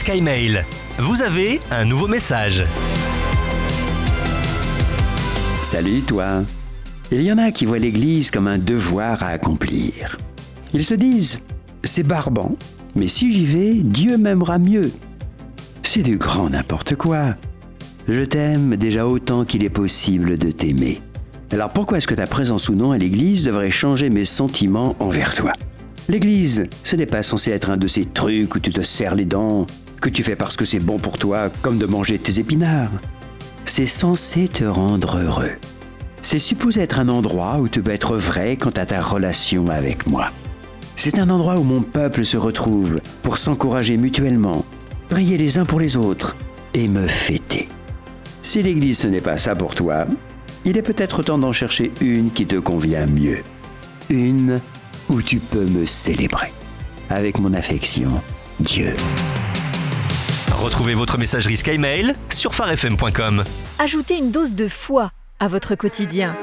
SkyMail. Vous avez un nouveau message. Salut toi. Il y en a qui voient l'Église comme un devoir à accomplir. Ils se disent, c'est barbant, mais si j'y vais, Dieu m'aimera mieux. C'est du grand n'importe quoi. Je t'aime déjà autant qu'il est possible de t'aimer. Alors pourquoi est-ce que ta présence ou non à l'Église devrait changer mes sentiments envers toi ? L'Église, ce n'est pas censé être un de ces trucs où tu te serres les dents, que tu fais parce que c'est bon pour toi, comme de manger tes épinards. C'est censé te rendre heureux. C'est supposé être un endroit où tu peux être vrai quant à ta relation avec moi. C'est un endroit où mon peuple se retrouve pour s'encourager mutuellement, prier les uns pour les autres et me fêter. Si l'Église ce n'est pas ça pour toi, il est peut-être temps d'en chercher une qui te convient mieux. Une où tu peux me célébrer. Avec mon affection, Dieu. Retrouvez votre messagerie SkyMail sur farfm.com. Ajoutez une dose de foi à votre quotidien.